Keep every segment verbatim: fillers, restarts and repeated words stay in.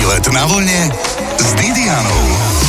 Výlet na vlne s Didianou.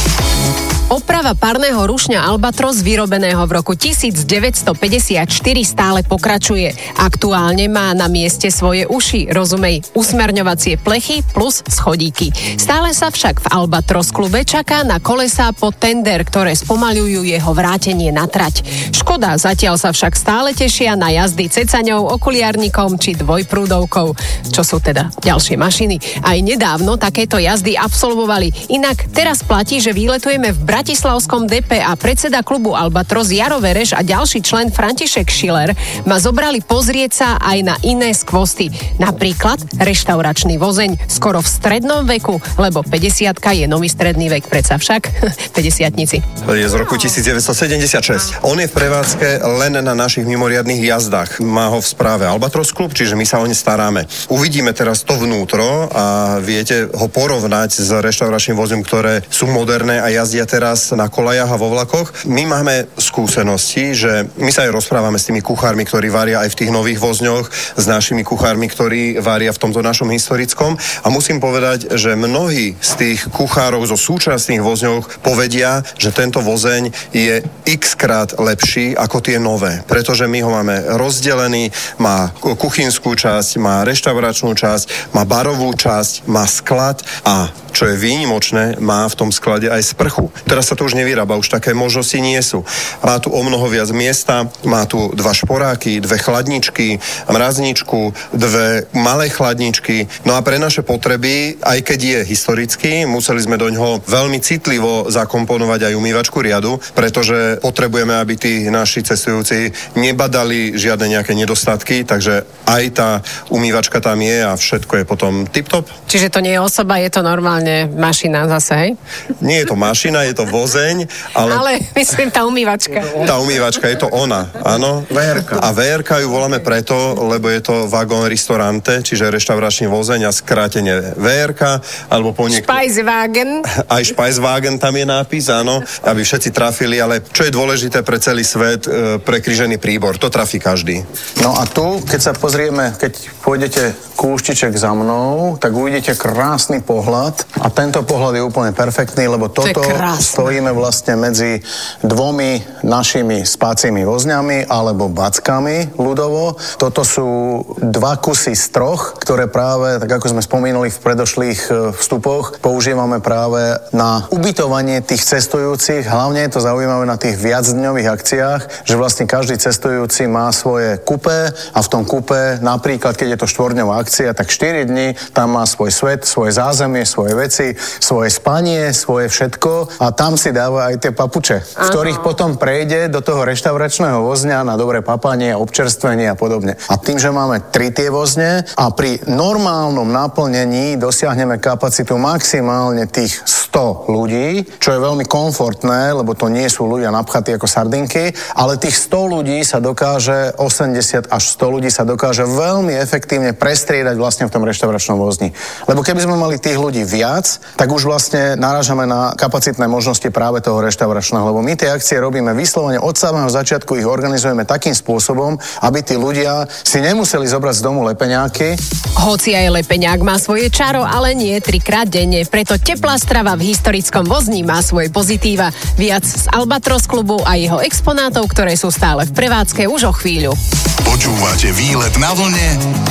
Oprava parného rušňa Albatros vyrobeného v roku devätnásťstopäťdesiatštyri stále pokračuje. Aktuálne má na mieste svoje uši, rozumej, usmerňovacie plechy plus schodíky. Stále sa však v Albatros klube čaká na kolesá pod tender, ktoré spomaľujú jeho vrátenie na trať. Škoda zatiaľ sa však stále tešia na jazdy cecaňou, okuliarnikom či dvojprúdovkou, čo sú teda ďalšie mašiny. Aj nedávno takéto jazdy absolvovali. Inak teraz platí, že výletujeme v bratislavskom dé pé a predseda klubu Albatros Jaro Vereš a ďalší člen František Schiller ma zobrali pozrieť sa aj na iné skvosty. Napríklad reštauračný vozeň, skoro v strednom veku, lebo päťdesiatka je nový stredný vek, predsa však päťdesiatnici. Je z roku devätnásťstosedemdesiatšesť. On je v prevádzke len na našich mimoriadnych jazdách. Má ho v správe Albatros klub, čiže my sa o ne staráme. Uvidíme teraz to vnútro a viete ho porovnať s reštauračným vozom, ktoré sú moderné a jazdia teraz na kolajach a vo vlakoch. My máme skúsenosti, že my sa aj rozprávame s tými kuchármi, ktorí varia aj v tých nových vozňoch, s našimi kuchármi, ktorí varia v tomto našom historickom. A musím povedať, že mnohí z tých kuchárov zo súčasných vozňoch povedia, že tento vozeň je x krát lepší ako tie nové. Pretože my ho máme rozdelený, má kuchynskú časť, má reštauračnú časť, má barovú časť, má sklad a čo je výnimočné, má v tom sklade aj sprchu. Teraz sa to už nevyrába, už také možnosti nie sú. Má tu o mnoho viac miesta, má tu dva šporáky, dve chladničky, mrazničku, dve malé chladničky. No a pre naše potreby, aj keď je historický, museli sme do ňoho veľmi citlivo zakomponovať aj umývačku riadu, pretože potrebujeme, aby tí naši cestujúci nebadali žiadne nejaké nedostatky, takže aj tá umývačka tam je a všetko je potom tip-top. Čiže to nie je osoba, je to normálne mašina zase, hej? Nie je to mašina, je to vozeň, ale... Ale myslím, tá umývačka. Tá umývačka, je to ona, áno. vé erka. A vé erka ju voláme preto, lebo je to vagón ristorante, čiže reštauračný vozeň a skrátenie vé erka, alebo po niek... Speiswagen. Aj Speiswagen tam je nápis, áno, aby všetci trafili, ale čo je dôležité pre celý svet, e, prekrížený príbor, to trafí každý. No a tu, keď sa pozrieme, keď pôjdete kúštiček za mnou, tak uvidíte krásny pohľad a tento pohľad je úplne perfektný, lebo toto to stojíme vlastne medzi dvomi našimi spácimi vozňami alebo backami ľudovo. Toto sú dva kusy z troch, ktoré práve, tak ako sme spomínali v predošlých vstupoch, používame práve na ubytovanie tých cestujúcich. Hlavne je to zaujímavé na tých viacdňových akciách, že vlastne každý cestujúci má svoje kupé a v tom kupé, napríklad keď je to štvorňová akcia, tak štyri dni tam má svoj svet, svoje zázemie, svoje veci, svoje spanie, svoje všetko a tam si dáva aj tie papuče, v ktorých potom prejde do toho reštauračného vozňa na dobré papanie, občerstvenie a podobne. A tým, že máme tri tie vozne a pri normálnom naplnení dosiahneme kapacitu maximálne tých sto ľudí, čo je veľmi komfortné, lebo to nie sú ľudia napchatí ako sardinky, ale tých sto ľudí sa dokáže, osemdesiat až sto ľudí sa dokáže veľmi efektívne prestriedať vlastne v tom reštauračnom vozni. Lebo keby sme mali tých ľudí viac, tak už vlastne narážame na kapacitné možnosti práve toho reštauračného, lebo my tie akcie robíme vyslovene od samého začiatku, ich organizujeme takým spôsobom, aby tí ľudia si nemuseli zobrať z domu lepeňáky. Hoci aj lepeňák má svoje čaro, ale nie trikrát denne, preto teplá strava v historickom vozni má svoje pozitíva. Viac z Albatros klubu a jeho exponátov, ktoré sú stále v prevádzke už o chvíľu. Počúvate Výlet na vlne